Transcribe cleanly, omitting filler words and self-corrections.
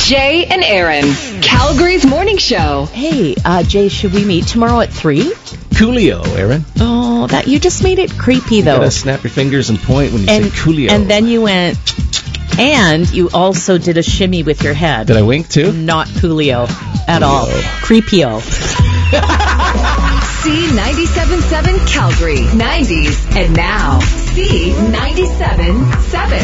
Jay and Aaron, Calgary's morning show. Hey, Jay, should we meet tomorrow at 3? Coolio, Aaron. Oh, that you just made it creepy, though. You gotta snap your fingers and point when you say Coolio. And then you went, and you also did a shimmy with your head. Did I wink, too? Not Coolio at all. Creepio. C97.7 Calgary, 90s, and now C97.7.